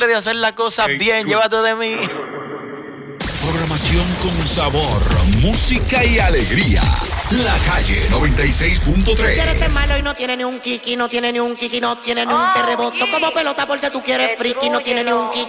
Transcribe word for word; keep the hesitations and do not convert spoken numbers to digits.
de hacer las cosas Hey, bien, chulo. llévate de mí. Programación con sabor, música y alegría. La Calle noventa y seis punto tres. Quieres ser malo y no tiene ni un kiki, no tiene ni un kiki, no tiene ni un terremoto. Como pelota porque tú quieres friki, no tiene ni un kiki.